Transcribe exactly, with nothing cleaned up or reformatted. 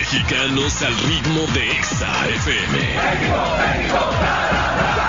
Mexicanos al ritmo de Exa F M. México, México, ra, ra, ra.